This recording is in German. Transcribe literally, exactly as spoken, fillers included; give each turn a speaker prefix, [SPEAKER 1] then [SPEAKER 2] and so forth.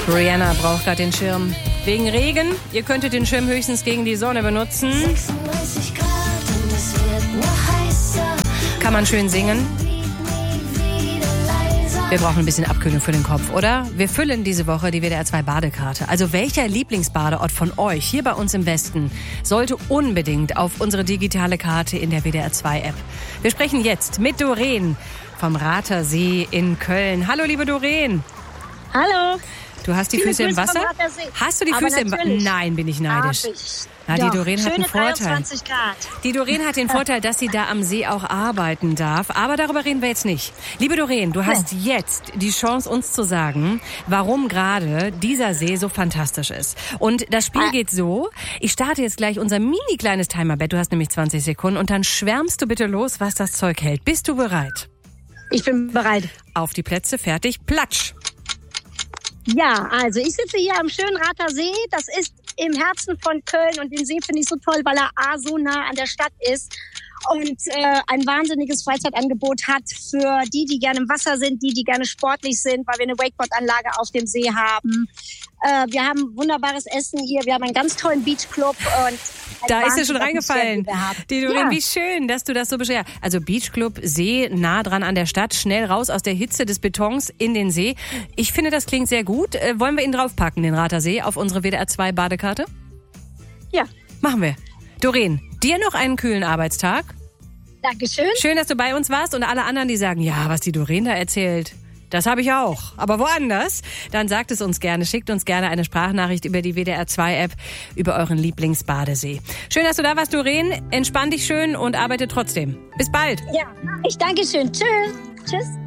[SPEAKER 1] Rihanna braucht gerade den Schirm. Wegen Regen. Ihr könntet den Schirm höchstens gegen die Sonne benutzen.
[SPEAKER 2] sechsunddreißig Grad und es wird noch heißer.
[SPEAKER 1] Kann man schön singen. Wir brauchen ein bisschen Abkühlung für den Kopf, oder? Wir füllen diese Woche die W D R zwei Badekarte. Also welcher Lieblingsbadeort von euch hier bei uns im Westen sollte unbedingt auf unsere digitale Karte in der W D R zwei App? Wir sprechen jetzt mit Doreen vom Rather See in Köln. Hallo, liebe Doreen.
[SPEAKER 3] Hallo.
[SPEAKER 1] Du hast die
[SPEAKER 3] Viele
[SPEAKER 1] Füße im
[SPEAKER 3] Grüße vom
[SPEAKER 1] Wasser?
[SPEAKER 3] Rather See.
[SPEAKER 1] Hast du die
[SPEAKER 3] Aber
[SPEAKER 1] Füße im Wasser?
[SPEAKER 3] natürlich.
[SPEAKER 1] Nein, bin ich neidisch.
[SPEAKER 3] Hab ich.
[SPEAKER 1] Na, die
[SPEAKER 3] Doch.
[SPEAKER 1] Doreen hat einen
[SPEAKER 3] Schöne
[SPEAKER 1] Vorteil.
[SPEAKER 3] dreiundzwanzig Grad.
[SPEAKER 1] Die Doreen hat den Vorteil, dass sie da am See auch arbeiten darf. Aber darüber reden wir jetzt nicht. Liebe Doreen, du hast jetzt die Chance, uns zu sagen, warum gerade dieser See so fantastisch ist. Und das Spiel
[SPEAKER 3] Ah.
[SPEAKER 1] geht so. Ich starte jetzt gleich unser mini kleines Timerbett. Du hast nämlich zwanzig Sekunden. Und dann schwärmst du bitte los, was das Zeug hält. Bist du bereit?
[SPEAKER 3] Ich bin bereit.
[SPEAKER 1] Auf die Plätze, fertig, platsch.
[SPEAKER 3] Ja, also ich sitze hier am schönen Rather See. Das ist im Herzen von Köln und den See finde ich so toll, weil er A, so nah an der Stadt ist und äh, ein wahnsinniges Freizeitangebot hat für die, die gerne im Wasser sind, die, die gerne sportlich sind, weil wir eine Wakeboard-Anlage auf dem See haben. Äh, wir haben wunderbares Essen hier, wir haben einen ganz tollen Beachclub und
[SPEAKER 1] Da ist dir schon reingefallen. Die Doreen,
[SPEAKER 3] Ja.
[SPEAKER 1] wie schön, dass du das so beschreibst. Also Beachclub, See, nah dran an der Stadt, schnell raus aus der Hitze des Betons in den See. Ich finde, das klingt sehr gut. Äh, wollen wir ihn draufpacken, den Rather See, auf unsere W D R zwei Badekarte?
[SPEAKER 3] Ja,
[SPEAKER 1] Machen wir. Doreen, dir noch einen kühlen Arbeitstag.
[SPEAKER 3] Dankeschön.
[SPEAKER 1] Schön, dass du bei uns warst und alle anderen, die sagen, ja, was die Doreen da erzählt, das habe ich auch, aber woanders. Dann sagt es uns gerne, schickt uns gerne eine Sprachnachricht über die W D R zwei App, über euren Lieblingsbadesee. Schön, dass du da warst, Doreen. Entspann dich schön und arbeite trotzdem. Bis bald.
[SPEAKER 3] Ja, ich danke schön. Tschüss. Tschüss.